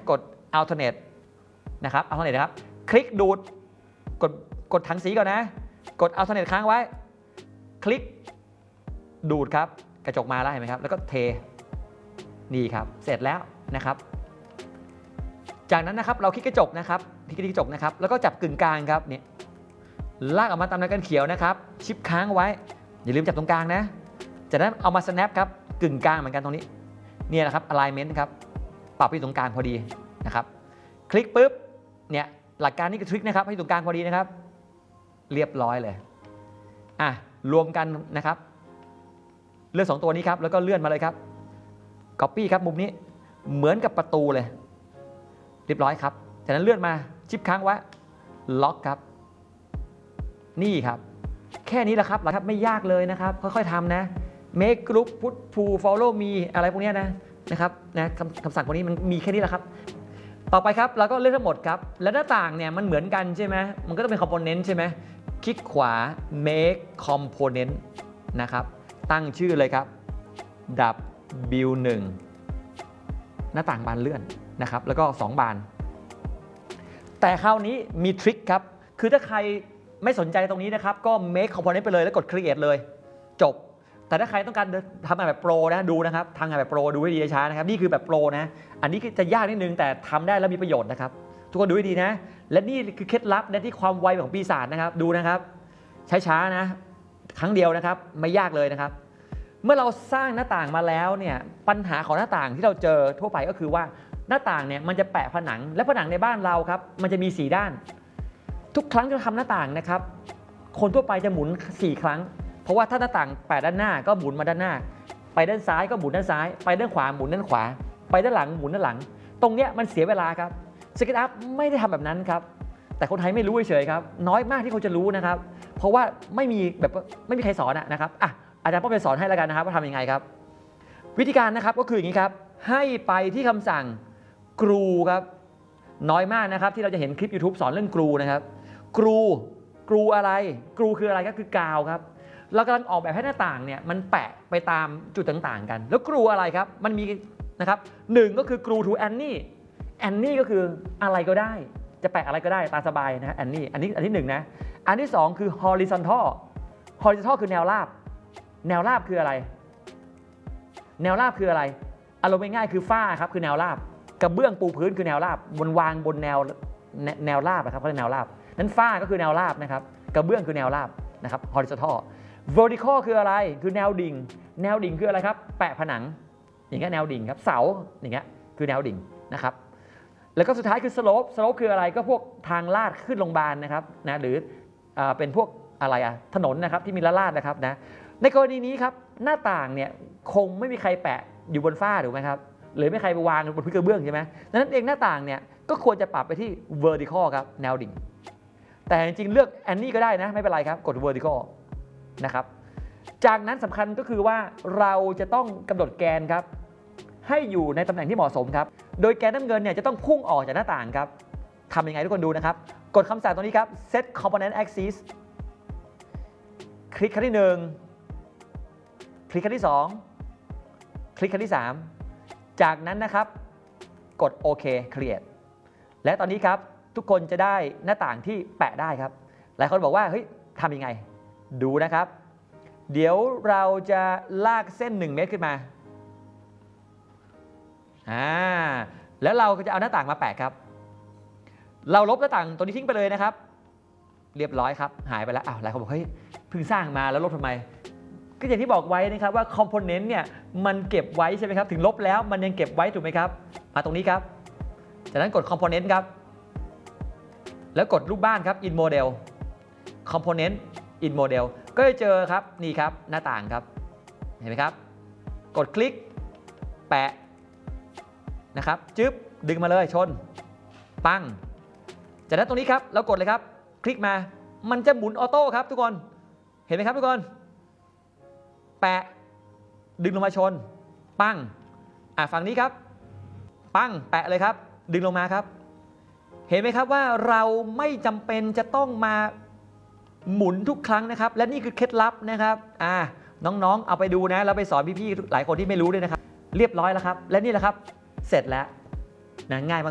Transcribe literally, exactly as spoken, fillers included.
กด alternate นะครับ alternate นะครับคลิกดูดกดกดถังสีก่อนนะกด alternate ค้างไว้คลิกดูดครับกระจกมาแล้วเห็นไหมครับแล้วก็เทนี่ครับเสร็จแล้วนะครับจากนั้นนะครับเราคลิกกระจกนะครับคลิกกระจกนะครับแล้วก็จับกึ่งกลางครับเนี่ยลากออกมาตามแนวกันเขียวนะครับชิปค้างไว้อย่าลืมจับตรงกลางนะจากนั้นเอามา snap ครับกึ่งกลางเหมือนกันตรงนี้เนี่ยนะครับ alignment ครับปรับไปตรงกลางพอดีนะครับคลิกปุ๊บเนี่ยหลักการนี้คือทริคนะครับให้ตรงกลางพอดีนะครับเรียบร้อยเลยอ่ะรวมกันนะครับเลือกสองตัวนี้ครับแล้วก็เลื่อนมาเลยครับ copy ครับมุมนี้เหมือนกับประตูเลยเรียบร้อยครับจากนั้นเลื่อนมาชิปค้างไว้ล็อกครับนี่ครับแค่นี้แหละครับครับไม่ยากเลยนะครับค่อยๆทำนะ make group put to follow me อะไรพวกนี้นะนะครับนะคำคำสั่งพวกนี้มันมีแค่นี้แหละครับต่อไปครับเราก็เลือกทั้งหมดครับและหน้าต่างเนี่ยมันเหมือนกันใช่ไหมมันก็ต้องเป็น component ใช่ไหมคลิกขวา make component นะครับตั้งชื่อเลยครับ ดับเบิลยู หนึ่ง หน้าต่างบานเลื่อนนะครับแล้วก็สองบานแต่คราวนี้มีทริคครับคือถ้าใครไม่สนใจตรงนี้นะครับก็ make component ไปเลยแล้วกด create เลยจบแต่ถ้าใครต้องการทำงานแบบโปรนะดูนะครับทำงานแบบโปรดูให้ดีช้านะครับนี่คือแบบโปรนะอันนี้จะยากนิดนึงแต่ทำได้แล้วมีประโยชน์นะครับทุกคนดูให้ดีนะและนี่คือเคล็ดลับในที่ความไวของปีศาจนะครับดูนะครับช้าๆนะครั้งเดียวนะครับไม่ยากเลยนะครับเมื่อเราสร้างหน้าต่างมาแล้วเนี่ยปัญหาของหน้าต่างที่เราเจอทั่วไปก็คือว่าหน้าต่างเนี่ยมันจะแปะผนังและผนังในบ้านเราครับมันจะมีสี่ด้านทุกครั้งที่เราทำหน้าต่างนะครับคนทั่วไปจะหมุนสี่ครั้งเพราะว่าถ้าหน้าต่างแปะด้านหน้าก็หมุนมาด้านหน้าไปด้านซ้ายก็หมุนด้านซ้ายไปด้านขวาหมุนด้านขวาไปด้านหลังหมุนด้านหลังตรงเนี้ยมันเสียเวลาครับสเก็ตอัพไม่ได้ทำแบบนั้นครับแต่คนไทยไม่รู้เฉยๆครับน้อยมากที่เขาจะรู้นะครับเพราะว่าไม่มีแบบไม่มีใครสอนนะครับอ่ะอาจารย์ป้อมจะสอนให้แล้วกันนะครับว่าทำยังไงครับวิธีการนะครับก็คืออย่างนี้ครับให้ไปที่คำสั่งกรูครับน้อยมากนะครับที่เราจะเห็นคลิป YouTube สอนเรื่องกรูนะครับกรูกรูอะไรกรูคืออะไรก็คือกาวครับเรากำลังออกแบบให้หน้าต่างเนี่ยมันแปะไปตามจุดต่างๆกันแล้วกรูอะไรครับมันมีนะครับหนึ่งก็คือกรู to Annie Annie ก็คืออะไรก็ได้จะแปะอะไรก็ได้ตามสบายนะ Annie อันนี้อันที่หนึ่งนะอันที่สองคือ horizontal horizontal คือแนวราบแนวราบคืออะไรแนวราบคืออะไรอารมณ์ง่ายๆคือฝ้าครับคือแนวราบกระเบื้องปูพื้นคือแนวราบบนวางบนแนวแนวราบนะครับเขาเรียกแนวราบนั้นฝ้าก็คือแนวราบนะครับกระเบื้องคือแนวราบนะครับ horizontal vertical คืออะไรคือแนวดิ่งแนวดิ่งคืออะไรครับแปะผนังอย่างเงี้ยแนวดิ่งครับเสาอย่างเงี้ยคือแนวดิ่งนะครับแล้วก็สุดท้ายคือ slope slope คืออะไรก็พวกทางลาดขึ้นลงบานนะครับนะหรือเป็นพวกอะไรอะถนนนะครับที่มีลาดนะครับนะในกรณีนี้ครับหน้าต่างเนี่ยคงไม่มีใครแปะอยู่บนฝ้าถูกไหมครับหรือไม่ใครไปวางบนพื้นกระเบื้องใช่ไหมดังนั้นเองหน้าต่างเนี่ยก็ควรจะปรับไปที่ vertical ครับแนวดิ่งแต่จริงๆเลือก Annie ก็ได้นะไม่เป็นไรครับกด vertical นะครับจากนั้นสำคัญก็คือว่าเราจะต้องกำหนดแกนครับให้อยู่ในตำแหน่งที่เหมาะสมครับโดยแกนน้ำเงินเนี่ยจะต้องพุ่งออกจากหน้าต่างครับทำยังไงทุกคนดูนะครับกดคำสั่งตรงนี้ครับ set component axis คลิกครั้งที่หนึ่งคลิกครั้งที่สองคลิกครั้งที่สามจากนั้นนะครับกดโอเค create และตอนนี้ครับทุกคนจะได้หน้าต่างที่แปะได้ครับหลายคนบอกว่าเฮ้ยทำยังไงดูนะครับเดี๋ยวเราจะลากเส้นหนึ่งเมตรขึ้นมาอ่าแล้วเราก็จะเอาหน้าต่างมาแปะครับเราลบหน้าต่างตัวนี้ทิ้งไปเลยนะครับเรียบร้อยครับหายไปแล้วอ้าวหลายคนบอกเฮ้ยเพิ่งสร้างมาแล้วลบทำไมก็อย่างที่บอกไว้นะครับว่าคอมโพเนนต์เนี่ยมันเก็บไว้ใช่ไหมครับถึงลบแล้วมันยังเก็บไว้ถูกไหมครับมาตรงนี้ครับจากนั้นกดคอมโพเนนต์ครับแล้วกดรูปบ้านครับ in model component in model ก็จะเจอครับนี่ครับหน้าต่างครับเห็นไหมครับกดคลิกแปะนะครับจึ๊บดึงมาเลยชนปั้งจากนั้นตรงนี้ครับเรากดเลยครับคลิกมามันจะหมุนออโต้ครับทุกคนเห็นไหมครับทุกคนแปะดึงลงมาชนปั้งอ่ะฝั่งนี้ครับปั้งแปะเลยครับดึงลงมาครับเห็นไหมครับว่าเราไม่จำเป็นจะต้องมาหมุนทุกครั้งนะครับและนี่คือเคล็ดลับนะครับอ่าน้องๆเอาไปดูนะเราไปสอนพี่ๆหลายคนที่ไม่รู้ด้วยนะครับเรียบร้อยแล้วครับและนี่แหละครับเสร็จแล้วนะง่ายมาก